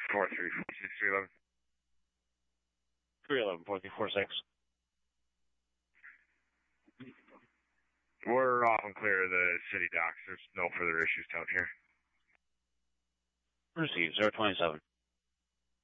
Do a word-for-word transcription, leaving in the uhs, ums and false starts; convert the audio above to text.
four three four six three eleven. three eleven, four three four six. We're off and clear of the city docks. There's no further issues down here. Received, zero twenty-seven.